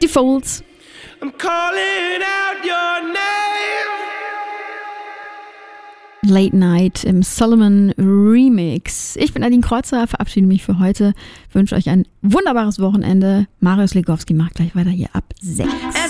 Die Folds. I'm calling out your name. Late Night im Solomon Remix. Ich bin Nadine Kreuzer, verabschiede mich für heute, wünsche euch ein wunderbares Wochenende. Marius Legowski macht gleich weiter hier ab 6.